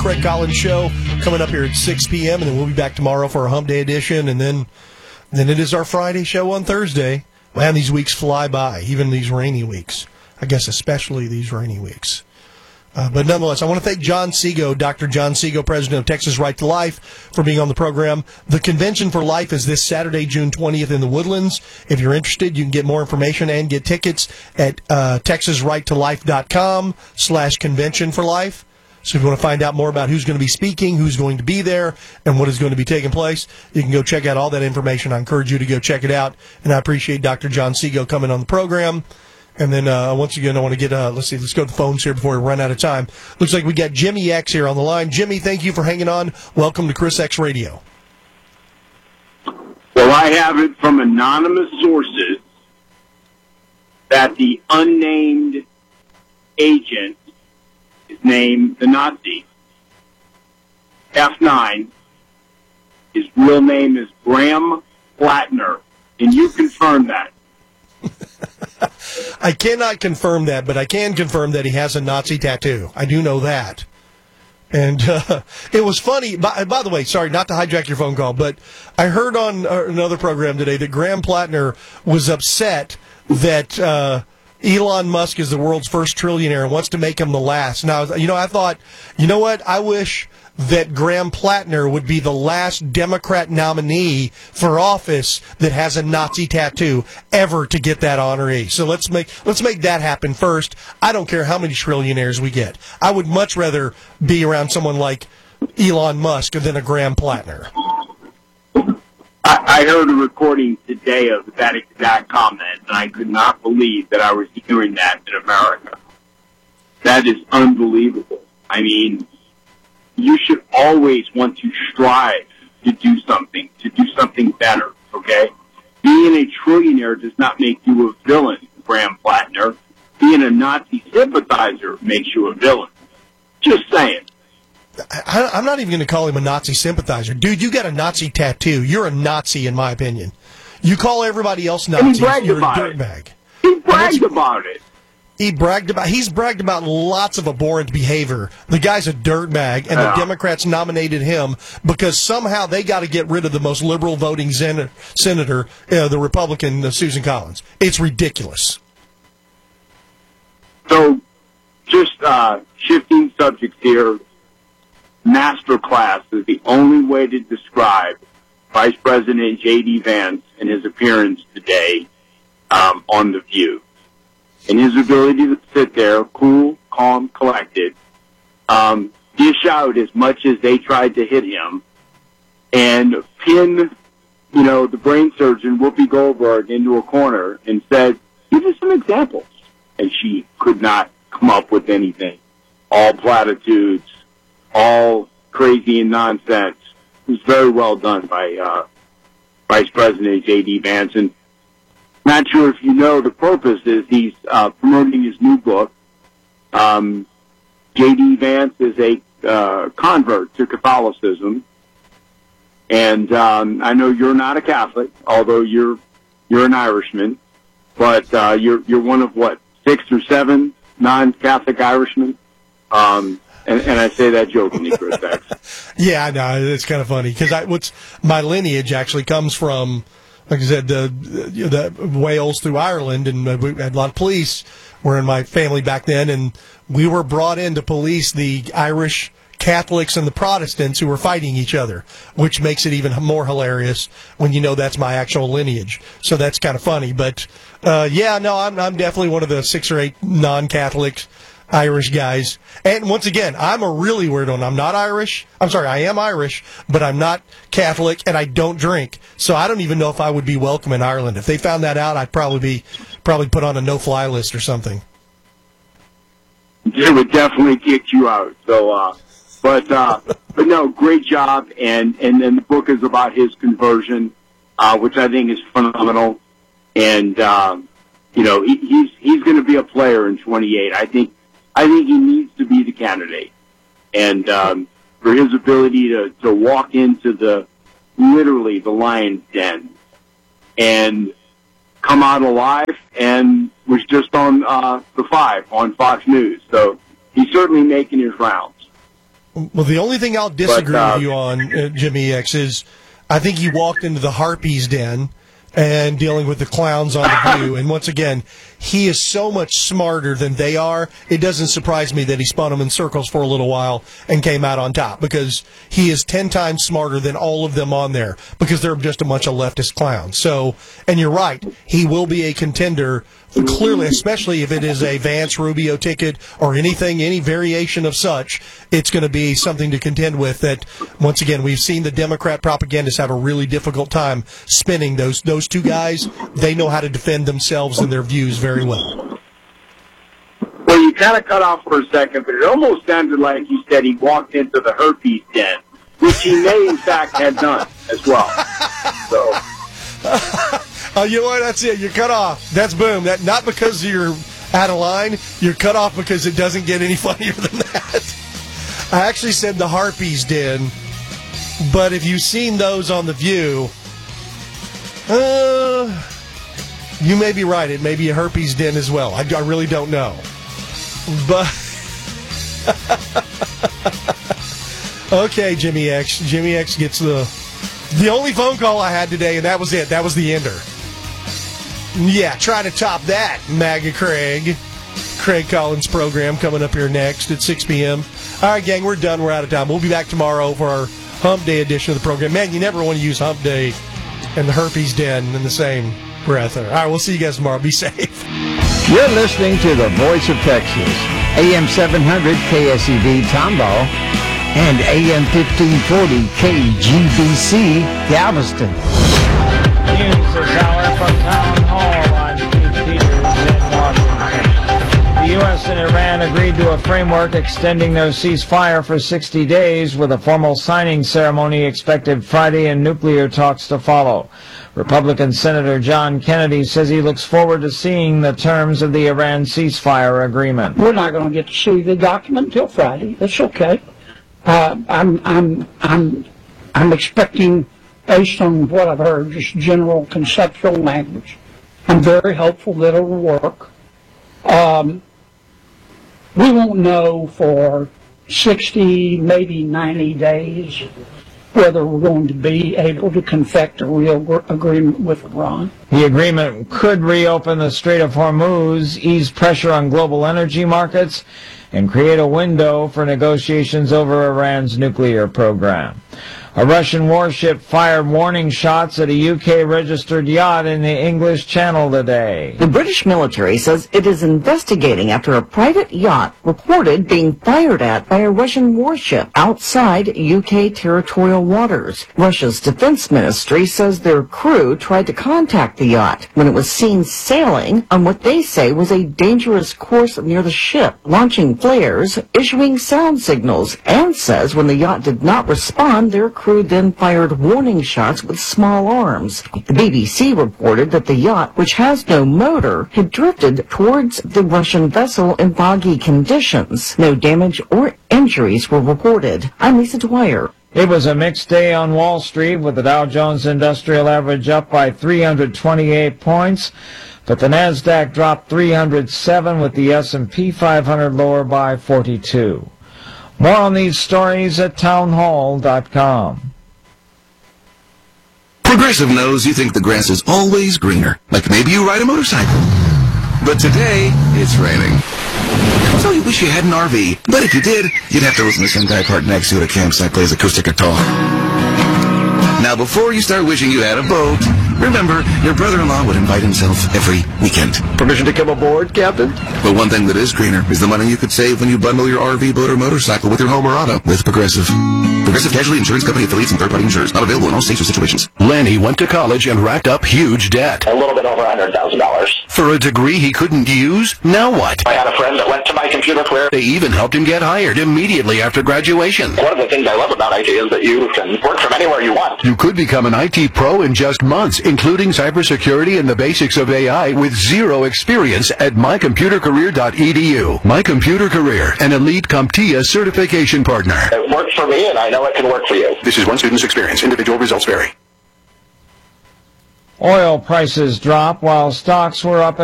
Craig Collins Show coming up here at 6 p.m., and then we'll be back tomorrow for our Hump Day edition, and then it is our Friday show on Thursday. Man, these weeks fly by, even these rainy weeks. I guess especially these rainy weeks. But nonetheless, I want to thank John Seago, Dr. John Seago, president of Texas Right to Life, for being on the program. The Convention for Life is this Saturday, June 20th in the Woodlands. If you're interested, you can get more information and get tickets at texasrighttolife.com/convention for life. So if you want to find out more about who's going to be speaking, who's going to be there, and what is going to be taking place, you can go check out all that information. I encourage you to go check it out. And I appreciate Dr. John Seago coming on the program. And then, once again, I want to get, let's go to the phones here before we run out of time. Looks like we got Jimmy X here on the line. Jimmy, thank you for hanging on. Welcome to Chris X Radio. Well, I have it from anonymous sources that the unnamed agent, his name, the Nazi, F9, his real name is Graham Plattner. Can you confirm that? I cannot confirm that, but I can confirm that he has a Nazi tattoo. I do know that. And it was funny. By the way, sorry, not to hijack your phone call, but I heard on another program today that Graham Plattner was upset that Elon Musk is the world's first trillionaire and wants to make him the last. Now, I thought, you know what? I wish that Graham Plattner would be the last Democrat nominee for office that has a Nazi tattoo ever to get that honoree. So let's make that happen first. I don't care how many trillionaires we get. I would much rather be around someone like Elon Musk than a Graham Plattner. I heard a recording today of that exact comment, and I could not believe that I was hearing that in America. That is unbelievable. I mean, you should always want to strive to do something better, okay? Being a trillionaire does not make you a villain, Graham Plattner. Being a Nazi sympathizer makes you a villain. Just saying. I'm not even going to call him a Nazi sympathizer. Dude, you got a Nazi tattoo. You're a Nazi, in my opinion. You call everybody else Nazis, you're a dirtbag. He bragged about it. He's bragged about lots of abhorrent behavior. The guy's a dirtbag, and the Democrats nominated him because somehow they got to get rid of the most liberal voting senator, the Republican Susan Collins. It's ridiculous. So, just shifting subjects here, masterclass is the only way to describe Vice President J.D. Vance and his appearance today on The View. And his ability to sit there, cool, calm, collected, dish out as much as they tried to hit him, and pin, the brain surgeon, Whoopi Goldberg, into a corner and said, give us some examples. And she could not come up with anything. All platitudes, all crazy and nonsense. It was very well done by Vice President J.D. Vance. And not sure if you know, the purpose is he's promoting his new book. J.D. Vance is a convert to Catholicism, and I know you're not a Catholic, although you're an Irishman, but you're one of 6 or 7 non-Catholic Irishmen. And I say that jokingly, Chris X. Yeah, I know. It's kind of funny because my lineage actually comes from, like I said, the Wales through Ireland, and we had a lot of police were in my family back then, and we were brought in to police the Irish Catholics and the Protestants who were fighting each other, which makes it even more hilarious when you know that's my actual lineage. So that's kind of funny. But, I'm definitely one of the 6 or 8 non-Catholics Irish guys. And once again, I'm a really weird one. I'm not Irish. I'm sorry, I am Irish, but I'm not Catholic, and I don't drink. So I don't even know if I would be welcome in Ireland. If they found that out, I'd probably put on a no-fly list or something. They would definitely kick you out. So, but no, great job. And then the book is about his conversion, which I think is phenomenal. And, he's going to be a player in 28. I think he needs to be the candidate. And for his ability to walk into literally the lion's den and come out alive, and was just on the 5 on Fox News. So he's certainly making his rounds. Well, the only thing I'll disagree with you on, Jimmy X, is I think you walked into the Harpies den and dealing with the clowns on The View. And once again, he is so much smarter than they are. It doesn't surprise me that he spun them in circles for a little while and came out on top, because he is 10 times smarter than all of them on there, because they're just a bunch of leftist clowns. So, and you're right, he will be a contender, clearly, especially if it is a Vance Rubio ticket or anything, any variation of such. It's going to be something to contend with that, once again, we've seen the Democrat propagandists have a really difficult time spinning those two guys. They know how to defend themselves and their views very well. Well, you kind of cut off for a second, but it almost sounded like you said he walked into the herpes den, which he may, in fact, have done as well. So, you know what? That's it. You're cut off. That's boom. That not because you're out of line. You're cut off because it doesn't get any funnier than that. I actually said the Harpies den, but if you've seen those on The View, you may be right. It may be a herpes den as well. I really don't know. But okay, Jimmy X. Jimmy X gets the only phone call I had today, and that was it. That was the ender. Yeah, try to top that, MAGA Craig. Craig Collins' program coming up here next at 6 p.m. All right, gang, we're done. We're out of time. We'll be back tomorrow for our Hump Day edition of the program. Man, you never want to use Hump Day and the herpes den in the same breath. All right, we'll see you guys tomorrow. Be safe. You're listening to the Voice of Texas, AM 700 KSEV Tomball and AM 1540 KGBC Galveston. News this hour from Town Hall on Keith Peters in Washington. The U.S. and Iran agreed to a framework extending their ceasefire for 60 days, with a formal signing ceremony expected Friday and nuclear talks to follow. Republican Senator John Kennedy says he looks forward to seeing the terms of the Iran ceasefire agreement. We're not going to get to see the document until Friday. That's okay. I'm expecting, based on what I've heard, just general conceptual language. I'm very hopeful that it'll work. We won't know for 60, maybe 90 days whether we're going to be able to confect a real agreement with Iran. The agreement could reopen the Strait of Hormuz, ease pressure on global energy markets, and create a window for negotiations over Iran's nuclear program. A Russian warship fired warning shots at a UK-registered yacht in the English Channel today. The British military says it is investigating after a private yacht reported being fired at by a Russian warship outside UK territorial waters. Russia's defense ministry says their crew tried to contact the yacht when it was seen sailing on what they say was a dangerous course near the ship, launching flares, issuing sound signals, and says when the yacht did not respond, their crew then fired warning shots with small arms. The BBC reported that the yacht, which has no motor, had drifted towards the Russian vessel in foggy conditions. No damage or injuries were reported. I'm Lisa Dwyer. It was a mixed day on Wall Street, with the Dow Jones Industrial Average up by 328 points, but the Nasdaq dropped 307, with the S&P 500 lower by 42. More on these stories at townhall.com. Progressive knows you think the grass is always greener, like maybe you ride a motorcycle. But today, it's raining. So you wish you had an RV, but if you did, you'd have to listen to some guy parked next to you at a campsite plays acoustic guitar. Now, before you start wishing you had a boat, remember, your brother-in-law would invite himself every weekend. Permission to come aboard, Captain? But one thing that is greener is the money you could save when you bundle your RV, boat, or motorcycle with your home or auto with Progressive. Progressive Casualty Insurance Company affiliates and third-party insurers. Not available in all states or situations. Lanny went to college and racked up huge debt. A little bit over $100,000. For a degree he couldn't use? Now what? I had a friend that went to My Computer Career. They even helped him get hired immediately after graduation. One of the things I love about IT is that you can work from anywhere you want. You could become an IT pro in just months, including cybersecurity and the basics of AI with zero experience at mycomputercareer.edu. My Computer Career, an elite CompTIA certification partner. It worked for me, and I know it can work for you. This is one student's experience. Individual results vary. Oil prices dropped while stocks were up